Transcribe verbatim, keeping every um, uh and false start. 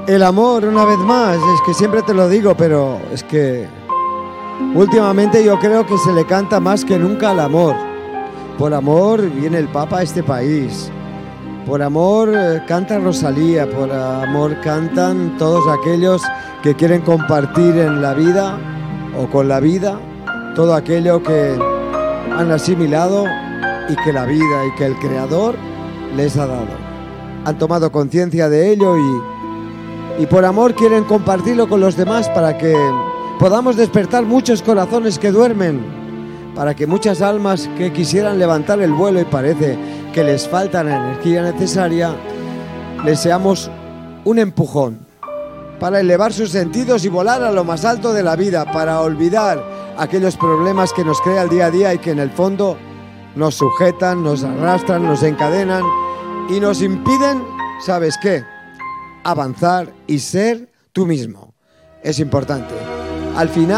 El amor, una vez más, es que siempre te lo digo, pero es que últimamente yo creo que se le canta más que nunca al amor. Por amor viene el Papa a este país. Por amor eh, canta Rosalía, por amor cantan todos aquellos que quieren compartir en la vida o con la vida todo aquello que han asimilado y que la vida y que el Creador les ha dado. Han tomado conciencia de ello y, y por amor quieren compartirlo con los demás para que podamos despertar muchos corazones que duermen, para que muchas almas que quisieran levantar el vuelo y parece que les falta la energía necesaria, les seamos un empujón para elevar sus sentidos y volar a lo más alto de la vida, para olvidar aquellos problemas que nos crea el día a día y que en el fondo nos sujetan, nos arrastran, nos encadenan y nos impiden, ¿sabes qué?, avanzar y ser tú mismo. Es importante. Al final